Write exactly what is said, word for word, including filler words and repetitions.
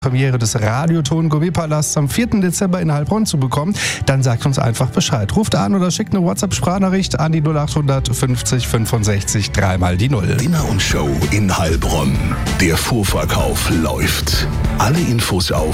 Premiere des Radioton Gourmetpalasts am vierten Dezember in Heilbronn zu bekommen, dann sagt uns einfach Bescheid. Ruft an oder schickt eine WhatsApp-Sprachnachricht an die null acht fünfzig fünfundsechzig dreimal die Null. Dinner und Show in Heilbronn. Der Vorverkauf läuft. Alle Infos auf